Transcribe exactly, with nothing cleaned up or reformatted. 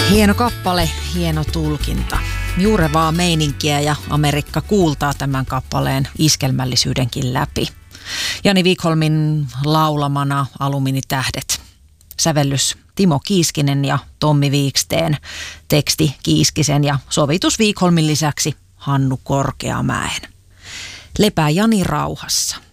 Hieno kappale, hieno tulkinta. Juurevaa meininkiä ja Amerikka kuultaa tämän kappaleen iskelmällisyydenkin läpi. Jani Wikholmin laulamana Alumiinitähdet. Sävellys Timo Kiiskinen ja Tommi Viiksteen. Teksti Kiiskisen ja sovitus Wikholmin lisäksi Hannu Korkeamäen. Lepää Jani rauhassa.